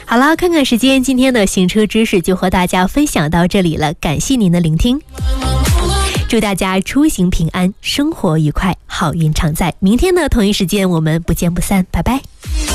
好了，看看时间，今天的行车知识就和大家分享到这里了，感谢您的聆听。祝大家出行平安，生活愉快，好运常在。明天的同一时间我们不见不散，拜拜。